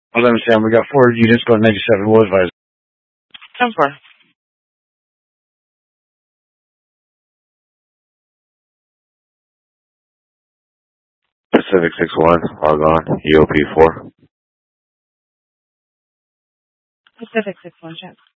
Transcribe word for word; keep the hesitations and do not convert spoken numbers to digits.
eleven Sam, we got four units going to ninety-seven. We'll advise. ten four. Pacific six one, log on, E O P four. Pacific six one, check.